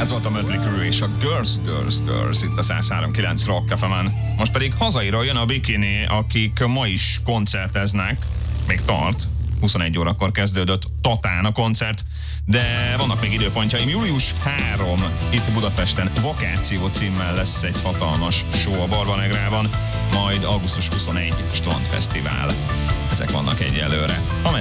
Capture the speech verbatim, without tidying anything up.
Ez volt a Mötley Crüe és a Girls, Girls, Girls itt a száz három pont kilenc Rock ef emen. Most pedig hazairól jön a Bikini, akik ma is koncerteznek, még tart, huszonegy órakor kezdődött Tatán a koncert, de vannak még időpontjaim. július harmadika itt Budapesten Vakáció címmel lesz egy hatalmas show a Barbanegrában, majd augusztus huszonegyedike Strandfesztivál. Ezek vannak egyelőre. Amennyi